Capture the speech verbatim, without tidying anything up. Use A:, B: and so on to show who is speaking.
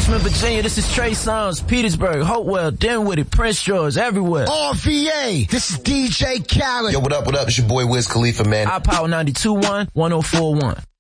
A: Richmond, Virginia, this is Trey Songz. Petersburg, Hopewell, Dinwiddie, Prince George, everywhere.
B: R V A, this is D J Khaled.
C: Yo, what up, what up? It's your boy Wiz Khalifa, man.
A: iPower ninety-two point one, one oh four point one.